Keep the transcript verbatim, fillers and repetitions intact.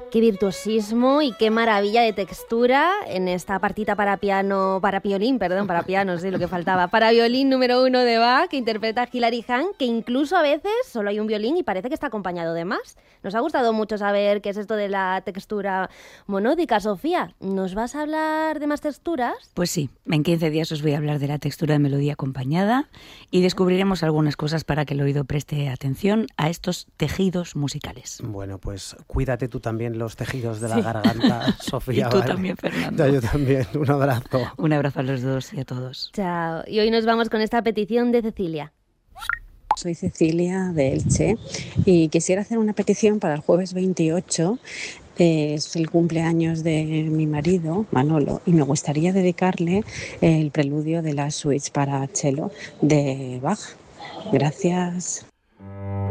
Qué virtuosismo y qué maravilla de textura en esta partita para piano, para violín, perdón, para piano, sí, lo que faltaba. Para violín número uno de Bach, que interpreta Hilary Hahn, que incluso a veces solo hay un violín y parece que está acompañado de más. Nos ha gustado mucho saber qué es esto de la textura monódica. Sofía, ¿nos vas a hablar de más texturas? Pues sí, en quince días os voy a hablar de la textura de melodía acompañada y descubriremos algunas cosas para que el oído preste atención a estos tejidos musicales. Bueno, pues cuídate tú también los tejidos de la sí. garganta, Sofía. Y tú ¿vale? también, Fernando. Yo también. Un abrazo. Un abrazo a los dos y a todos. Chao. Y hoy nos vamos con esta petición de Cecilia. Soy Cecilia de Elche y quisiera hacer una petición para el jueves veintiocho. Es el cumpleaños de mi marido, Manolo, y me gustaría dedicarle el preludio de las suites para cello de Bach. Gracias.